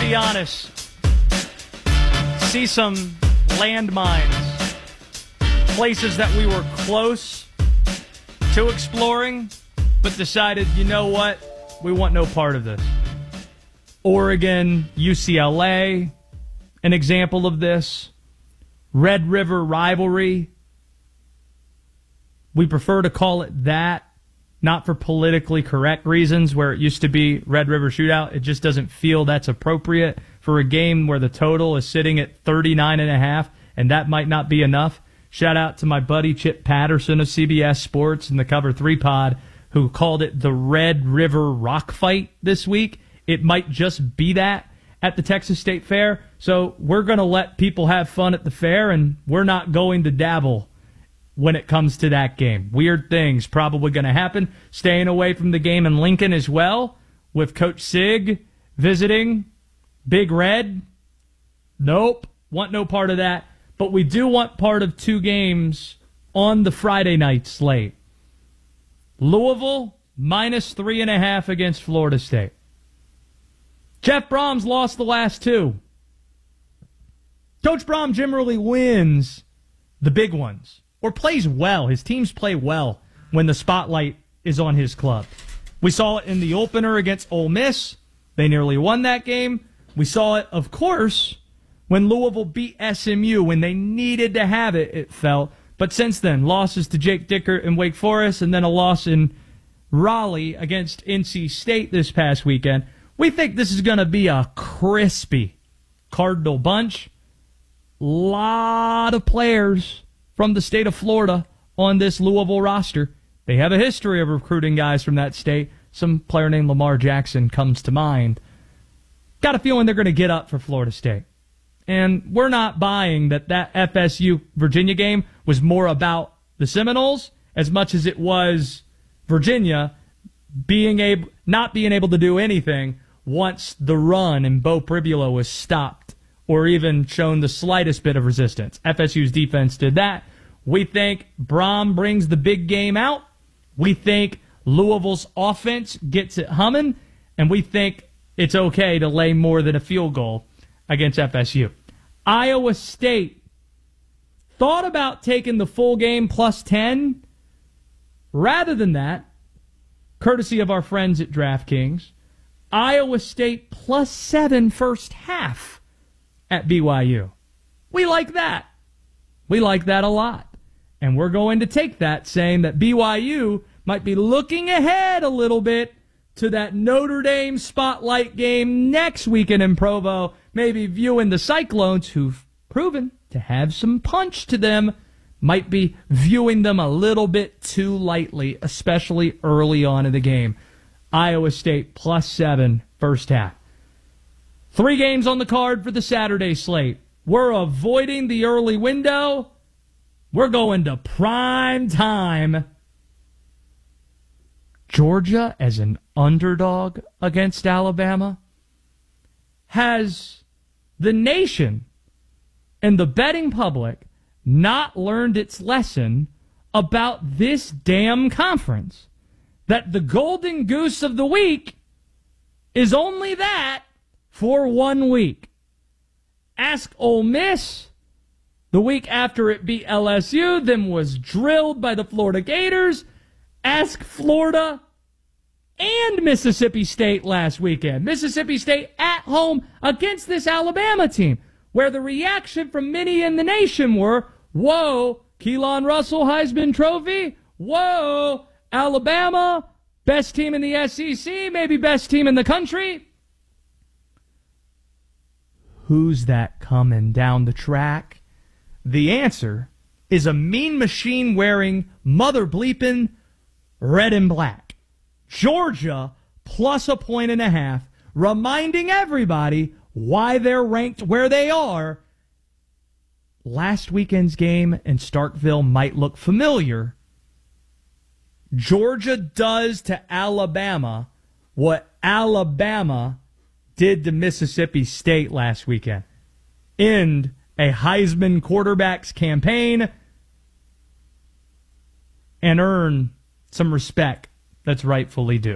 be honest. See some landmines, places that we were close to exploring, but decided, you know what? We want no part of this. Oregon, UCLA, an example of this. Red River rivalry. We prefer to call it that, not for politically correct reasons where it used to be Red River Shootout. It just doesn't feel that's appropriate for a game where the total is sitting at 39.5, and that might not be enough. Shout out to my buddy Chip Patterson of CBS Sports and the Cover 3 pod, who called it the Red River Rock Fight this week. It might just be that at the Texas State Fair. So we're going to let people have fun at the fair, and we're not going to dabble when it comes to that game. Weird things probably going to happen. Staying away from the game in Lincoln as well, with Coach Sig visiting Big Red. Nope, want no part of that. But we do want part of two games on the Friday night slate. Louisville, -3.5 against Florida State. Jeff Brahms lost the last two. Coach Brahms generally wins the big ones, or plays well. His teams play well when the spotlight is on his club. We saw it in the opener against Ole Miss. They nearly won that game. We saw it, of course, when Louisville beat SMU, when they needed to have it, it felt. But since then, losses to Jake Dickert and Wake Forest, and then a loss in Raleigh against NC State this past weekend. We think this is going to be a crispy Cardinal bunch. Lot of players from the state of Florida on this Louisville roster. They have a history of recruiting guys from that state. Some player named Lamar Jackson comes to mind. Got a feeling they're going to get up for Florida State. And we're not buying that FSU-Virginia game was more about the Seminoles as much as it was Virginia not being able to do anything once the run in Bo Pribula was stopped or even shown the slightest bit of resistance. FSU's defense did that. We think Brom brings the big game out. We think Louisville's offense gets it humming. And we think it's okay to lay more than a field goal against FSU. Iowa State thought about taking the full game plus 10. Rather than that, courtesy of our friends at DraftKings, Iowa State plus 7 first half at BYU. We like that. We like that a lot. And we're going to take that, saying that BYU might be looking ahead a little bit to that Notre Dame spotlight game next weekend in Provo, maybe viewing the Cyclones, who've proven to have some punch to them, might be viewing them a little bit too lightly, especially early on in the game. Iowa State plus 7 first half. 3 games on the card for the Saturday slate. We're avoiding the early window. We're going to prime time. Georgia as an underdog against Alabama. Has the nation and the betting public not learned its lesson about this damn conference? That the golden goose of the week is only that for 1 week. Ask Ole Miss the week after it beat LSU, then was drilled by the Florida Gators. Ask Florida and Mississippi State last weekend. Mississippi State at home against this Alabama team, where the reaction from many in the nation were, whoa, Keelan Russell Heisman Trophy, whoa, Alabama, best team in the SEC, maybe best team in the country. Who's that coming down the track? The answer is a mean machine wearing, mother bleeping red and black. Georgia plus 1.5, reminding everybody why they're ranked where they are. Last weekend's game in Starkville might look familiar. Georgia does to Alabama what Alabama did to Mississippi State last weekend. End a Heisman quarterback's campaign and earn some respect that's rightfully due.